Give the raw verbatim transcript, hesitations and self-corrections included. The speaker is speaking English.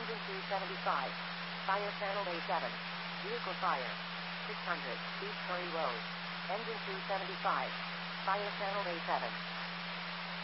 Engine two seventy-five. Fire channel A seven. Vehicle fire. six hundred. East Curry Road. Engine two seventy-five. Fire channel A seven.